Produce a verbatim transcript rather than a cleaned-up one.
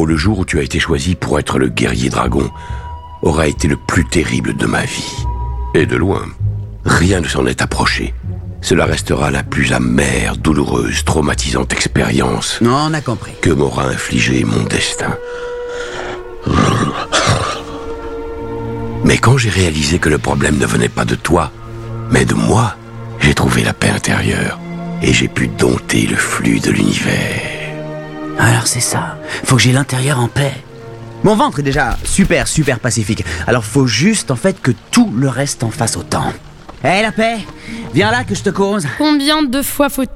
Momo, le jour où tu as été choisi pour être le guerrier dragon aura été le plus terrible de ma vie. Et de loin. Rien ne s'en est approché. Cela restera la plus amère, douloureuse, traumatisante expérience Non, on a compris. que m'aura infligé mon destin. Mais quand j'ai réalisé que le problème ne venait pas de toi, mais de moi, j'ai trouvé la paix intérieure. Et j'ai pu dompter le flux de l'univers. Alors c'est ça, faut que j'ai l'intérieur en paix. Mon ventre est déjà super, super pacifique. Alors faut juste en fait que tout le reste en fasse autant. Hé, la paix, viens là que je te cause. Combien de fois faut